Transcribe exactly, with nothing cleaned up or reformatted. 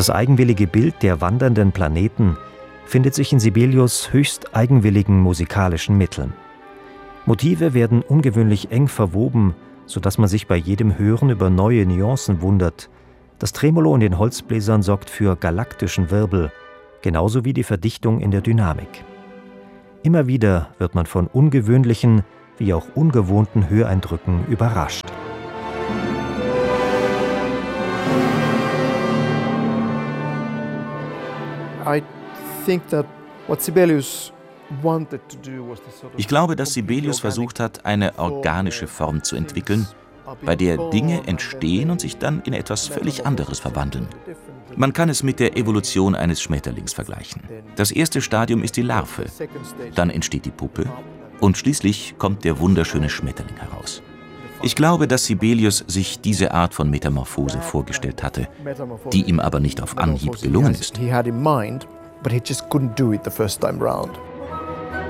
Das eigenwillige Bild der wandernden Planeten findet sich in Sibelius höchst eigenwilligen musikalischen Mitteln. Motive werden ungewöhnlich eng verwoben, sodass man sich bei jedem Hören über neue Nuancen wundert. Das Tremolo in den Holzbläsern sorgt für galaktischen Wirbel, genauso wie die Verdichtung in der Dynamik. Immer wieder wird man von ungewöhnlichen wie auch ungewohnten Höreindrücken überrascht. Ich glaube, dass Sibelius versucht hat, eine organische Form zu entwickeln, bei der Dinge entstehen und sich dann in etwas völlig anderes verwandeln. Man kann es mit der Evolution eines Schmetterlings vergleichen. Das erste Stadium ist die Larve, dann entsteht die Puppe und schließlich kommt der wunderschöne Schmetterling heraus. Ich glaube, dass Sibelius sich diese Art von Metamorphose vorgestellt hatte, die ihm aber nicht auf Anhieb gelungen ist. But he just couldn't do it the first time round.